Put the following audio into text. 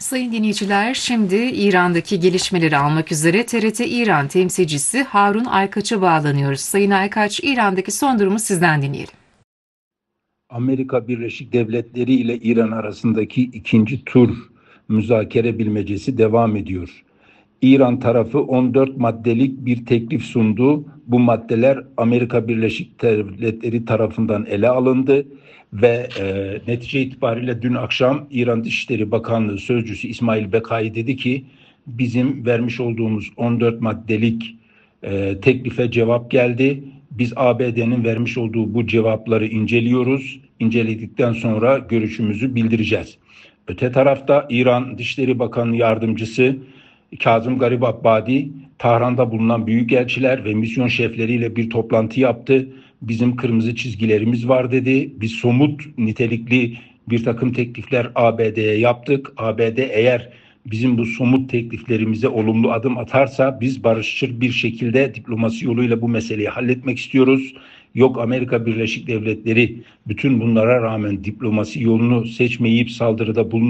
Sayın dinleyiciler, şimdi İran'daki gelişmeleri almak üzere TRT İran temsilcisi Harun Aykaç'a bağlanıyoruz. Sayın Aykaç, İran'daki son durumu sizden dinleyelim. Amerika Birleşik Devletleri ile İran arasındaki ikinci tur müzakere bilmecesi devam ediyor. İran tarafı 14 maddelik bir teklif sundu. Bu maddeler Amerika Birleşik Devletleri tarafından ele alındı ve netice itibariyle dün akşam İran Dışişleri Bakanlığı Sözcüsü İsmail Bekai dedi ki bizim vermiş olduğumuz 14 maddelik teklife cevap geldi. Biz ABD'nin vermiş olduğu bu cevapları inceliyoruz. İnceledikten sonra görüşümüzü bildireceğiz. Öte tarafta İran Dışişleri Bakanı Yardımcısı Kazım Garibabbadi, Tahran'da bulunan büyükelçiler ve misyon şefleriyle bir toplantı yaptı. Bizim kırmızı çizgilerimiz var dedi. Biz somut nitelikli bir takım teklifler ABD'ye yaptık. ABD eğer bizim bu somut tekliflerimize olumlu adım atarsa biz barışçıl bir şekilde diplomasi yoluyla bu meseleyi halletmek istiyoruz. Yok Amerika Birleşik Devletleri bütün bunlara rağmen diplomasi yolunu seçmeyip saldırıda bulunacak.